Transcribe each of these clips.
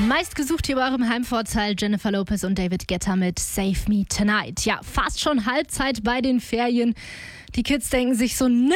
Meistgesucht hier bei eurem Heimvorteil Jennifer Lopez und David Guetta mit Save Me Tonight. Ja, fast schon Halbzeit bei den Ferien. Die Kids denken sich so, nein,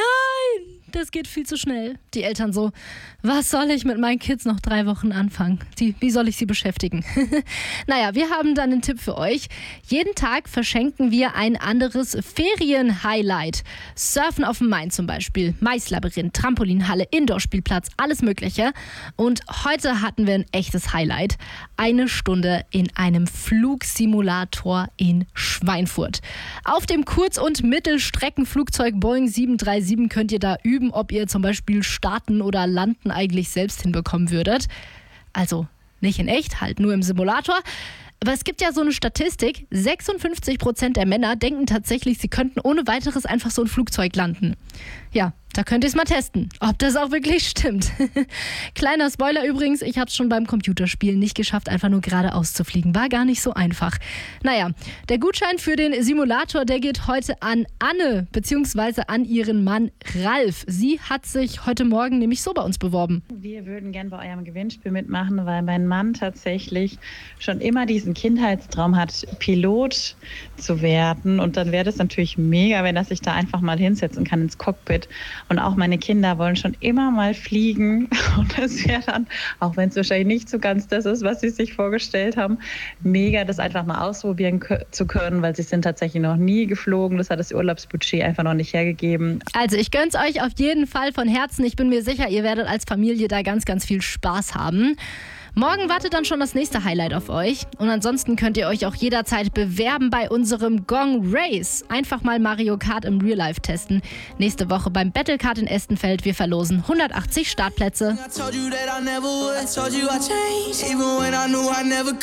das geht viel zu schnell. Die Eltern so, was soll ich mit meinen Kids noch 3 Wochen anfangen? Wie soll ich sie beschäftigen? Naja, wir haben dann einen Tipp für euch. Jeden Tag verschenken wir ein anderes Ferien-Highlight. Surfen auf dem Main zum Beispiel, Maislabyrinth, Trampolinhalle, Indoor-Spielplatz, alles Mögliche. Und heute hatten wir ein echtes Highlight. 1 Stunde in einem Flugsimulator in Schweinfurt. Auf dem Kurz- und Mittelstreckenflugzeug Boeing 737 könnt ihr da üben, ob ihr zum Beispiel starten oder landen eigentlich selbst hinbekommen würdet. Also nicht in echt, halt nur im Simulator. Aber es gibt ja so eine Statistik, 56% der Männer denken tatsächlich, sie könnten ohne weiteres einfach so ein Flugzeug landen. Ja, da könnt ihr es mal testen, ob das auch wirklich stimmt. Kleiner Spoiler übrigens, ich habe es schon beim Computerspielen nicht geschafft, einfach nur geradeaus zu fliegen. War gar nicht so einfach. Naja, der Gutschein für den Simulator, der geht heute an Anne, beziehungsweise an ihren Mann Ralf. Sie hat sich heute Morgen nämlich so bei uns beworben. Wir würden gern bei eurem Gewinnspiel mitmachen, weil mein Mann tatsächlich schon immer diesen Kindheitstraum hat, Pilot zu werden. Und dann wäre das natürlich mega, wenn er sich da einfach mal hinsetzen kann ins Cockpit. Und auch meine Kinder wollen schon immer mal fliegen. Und das wäre dann, auch wenn es wahrscheinlich nicht so ganz das ist, was sie sich vorgestellt haben, mega, das einfach mal ausprobieren zu können, weil sie sind tatsächlich noch nie geflogen. Das hat das Urlaubsbudget einfach noch nicht hergegeben. Also ich gönn's euch auf jeden Fall von Herzen. Ich bin mir sicher, ihr werdet als Familie da ganz, ganz viel Spaß haben. Morgen wartet dann schon das nächste Highlight auf euch. Und ansonsten könnt ihr euch auch jederzeit bewerben bei unserem Gong Race. Einfach mal Mario Kart im Real Life testen. Nächste Woche beim Battle Kart in Estenfeld. Wir verlosen 180 Startplätze.